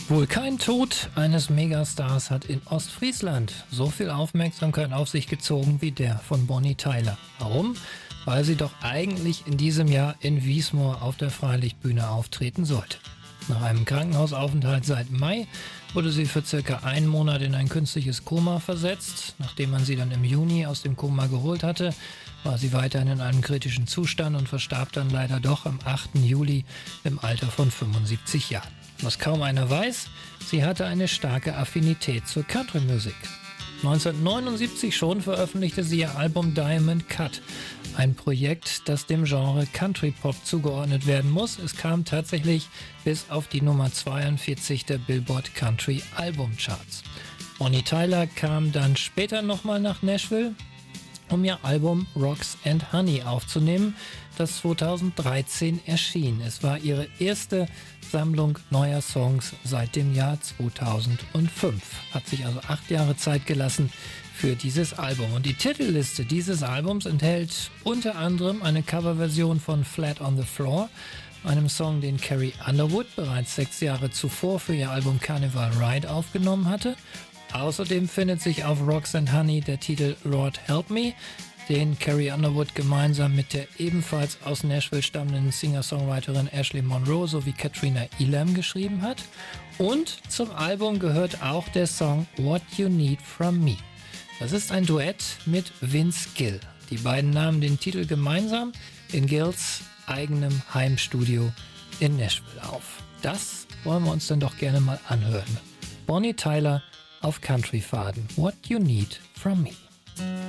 Wohl kein Tod eines Megastars hat in Ostfriesland so viel Aufmerksamkeit auf sich gezogen wie der von Bonnie Tyler. Warum? Weil sie doch eigentlich in diesem Jahr in Wiesmoor auf der Freilichtbühne auftreten sollte. Nach einem Krankenhausaufenthalt seit Mai wurde sie für circa einen Monat in ein künstliches Koma versetzt. Nachdem man sie dann im Juni aus dem Koma geholt hatte, war sie weiterhin in einem kritischen Zustand und verstarb dann leider doch am 8. Juli im Alter von 75 Jahren. Was kaum einer weiß, sie hatte eine starke Affinität zur Country-Musik. 1979 schon veröffentlichte sie ihr Album Diamond Cut, ein Projekt, das dem Genre Country Pop zugeordnet werden muss. Es kam tatsächlich bis auf die Nummer 42 der Billboard Country Album Charts. Bonnie Tyler kam dann später nochmal nach Nashville, um ihr Album Rocks and Honey aufzunehmen, das 2013 erschien. Es war ihre erste Sammlung neuer Songs seit dem Jahr 2005. Hat sich also 8 Jahre Zeit gelassen für dieses Album. Und die Titelliste dieses Albums enthält unter anderem eine Coverversion von Flat on the Floor, einem Song, den Carrie Underwood bereits 6 Jahre zuvor für ihr Album Carnival Ride aufgenommen hatte. Außerdem findet sich auf Rocks and Honey der Titel Lord Help Me, den Carrie Underwood gemeinsam mit der ebenfalls aus Nashville stammenden Singer-Songwriterin Ashley Monroe sowie Katrina Elam geschrieben hat. Und zum Album gehört auch der Song What You Need From Me. Das ist ein Duett mit Vince Gill. Die beiden nahmen den Titel gemeinsam in Gills eigenem Heimstudio in Nashville auf. Das wollen wir uns dann doch gerne mal anhören. Bonnie Tyler auf Country-Faden. What You Need From Me.